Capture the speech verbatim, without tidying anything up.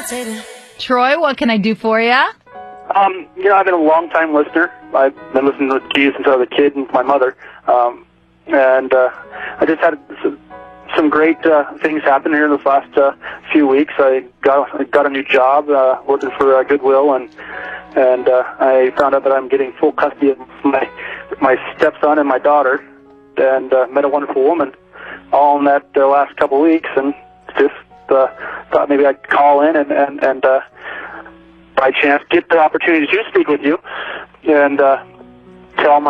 Troy, what can I do for you? Um, you know, I've been a long-time listener. I've been listening to you since I was a kid and my mother. Um, and uh, I just had some, some great uh, things happen here in the last uh, few weeks. I got I got a new job uh, working for uh, Goodwill, and and uh, I found out that I'm getting full custody of my my stepson and my daughter, and uh, met a wonderful woman all in that uh, last couple of weeks, and just uh, thought maybe I'd call in and and and. Uh, by chance, get the opportunity to speak with you and uh, tell my